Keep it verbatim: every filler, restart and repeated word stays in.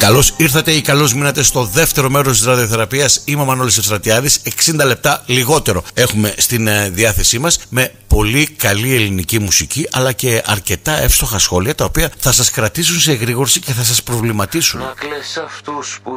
Καλώς ήρθατε ή καλώς μείνατε στο δεύτερο μέρος της ραδιοθεραπείας. Είμαι ο Μανώλης Ευστρατιάδης. εξήντα λεπτά λιγότερο έχουμε στην ε, διάθεσή μας, με πολύ καλή ελληνική μουσική, αλλά και αρκετά εύστοχα σχόλια, τα οποία θα σας κρατήσουν σε εγρήγορση και θα σας προβληματίσουν. Να κλαις αυτούς που